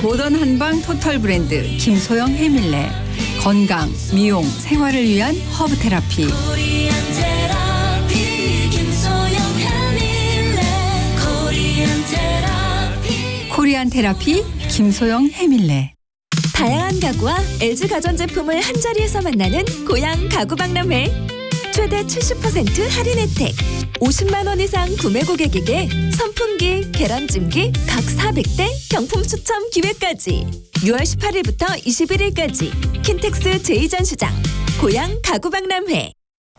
모던 한방 토탈 브랜드 김소영 해밀레. 건강, 미용, 생활을 위한 허브 테라피. 코리안 테라피 김소영 해밀레. 다양한 가구와 LG 가전제품을 한자리에서 만나는 고양 가구박람회. 최대 70% 할인 혜택. 50만 원 이상 구매 고객에게 선풍기, 계란찜기 각 400대 경품 추첨 기회까지. 6월 18일부터 21일까지 킨텍스 제2전시장 고양 가구박람회.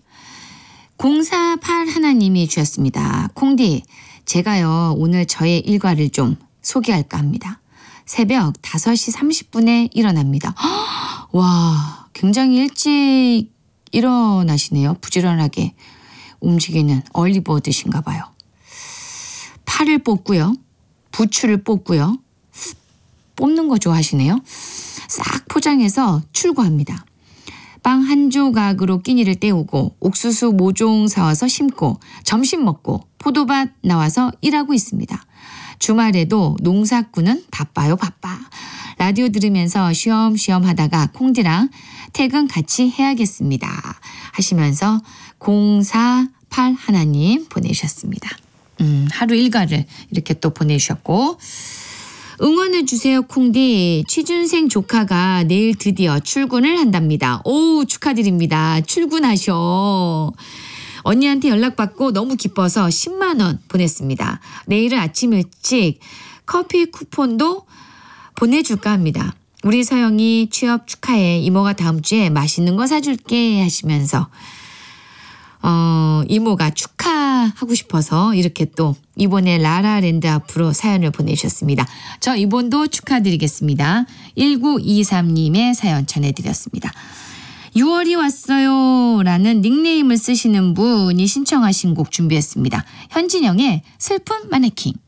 048 하나님이 주셨습니다. 콩디, 제가요 오늘 저의 일과를 좀 소개할까 합니다. 새벽 5시 30분에 일어납니다. 와, 굉장히 일찍 일어나시네요. 부지런하게 움직이는 얼리버드신가 봐요. 팔을 뽑고요. 부추를 뽑고요. 뽑는 거 좋아하시네요. 싹 포장해서 출고합니다. 빵 한 조각으로 끼니를 때우고 옥수수 모종 사와서 심고 점심 먹고 포도밭 나와서 일하고 있습니다. 주말에도 농사꾼은 바빠요 바빠. 라디오 들으면서 쉬엄쉬엄 하다가 콩디랑 퇴근 같이 해야겠습니다 하시면서 048 하나님 보내주셨습니다. 하루 일과를 이렇게 또 보내주셨고, 응원해 주세요 콩디. 취준생 조카가 내일 드디어 출근을 한답니다. 오, 축하드립니다. 출근하셔. 언니한테 연락받고 너무 기뻐서 10만 원 보냈습니다. 내일은 아침 일찍 커피 쿠폰도 보내줄까 합니다. 우리 서영이 취업 축하해. 이모가 다음 주에 맛있는 거 사줄게 하시면서 이모가 축하하고 싶어서 이렇게 또 이번에 라라랜드 앞으로 사연을 보내주셨습니다. 저 이번도 축하드리겠습니다. 1923님의 사연 전해드렸습니다. 6월이 왔어요 라는 닉네임을 쓰시는 분이 신청하신 곡 준비했습니다. 현진영의 슬픈 마네킹.